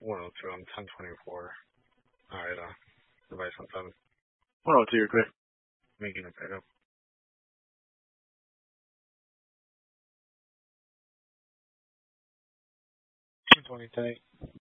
102, I'm 1024. Alright, device on 7. 102, you're clear. Making a pickup. 20 tight.